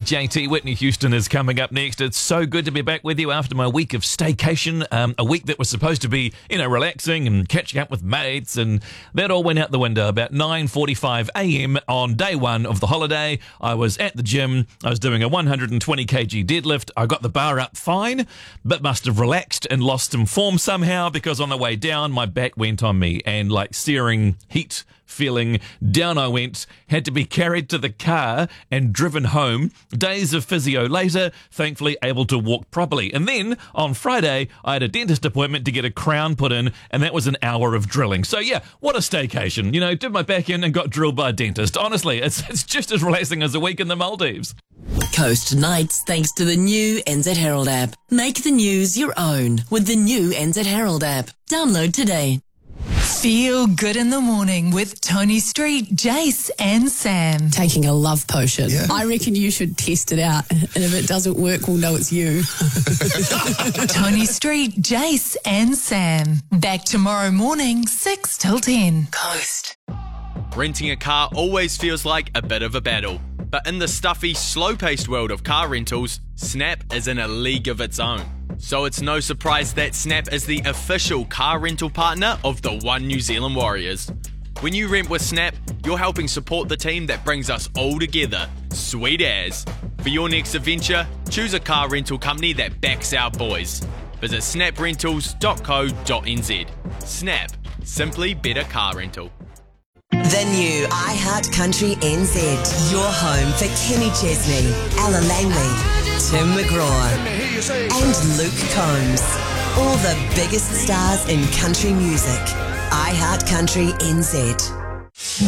JT. Whitney Houston is coming up next. It's so good to be back with you after my week of staycation, a week that was supposed to be, relaxing and catching up with mates, and that all went out the window. About 9:45 a.m. on day one of the holiday, I was at the gym. I was doing a 120 kg deadlift. I got the bar up fine, but must have relaxed and lost some form somehow, because on the way down, my back went on me, and like searing heat feeling, down I went, had to be carried to the car and driven home. Days of physio later, thankfully able to walk properly. And then on Friday, I had a dentist appointment to get a crown put in, and that was an hour of drilling. So yeah, what a staycation. Did my back in and got drilled by a dentist. Honestly, it's just as relaxing as a week in the Maldives. Coast nights thanks to the new NZ Herald app. Make the news your own with the new NZ Herald app. Download today. Feel good in the morning with Tony Street, Jace and Sam. Taking a love potion. Yeah. I reckon you should test it out, and if it doesn't work, we'll know it's you. Tony Street, Jace and Sam. Back tomorrow morning, 6 till 10. Coast. Renting a car always feels like a bit of a battle. But in the stuffy, slow-paced world of car rentals, Snap is in a league of its own. So it's no surprise that Snap is the official car rental partner of the One New Zealand Warriors. When you rent with Snap, you're helping support the team that brings us all together. Sweet as. For your next adventure, choose a car rental company that backs our boys. Visit snaprentals.co.nz. Snap. Simply better car rental. The new iHeart Country NZ. Your home for Kenny Chesney, Ella Langley, Tim McGraw, and Luke Combs. All the biggest stars in country music. iHeart Country NZ.